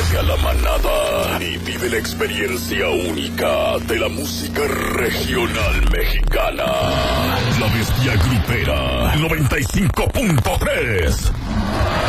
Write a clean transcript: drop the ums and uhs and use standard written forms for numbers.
Únete a la manada y vive la experiencia única de la música regional mexicana. La Bestia Grupera 95.3.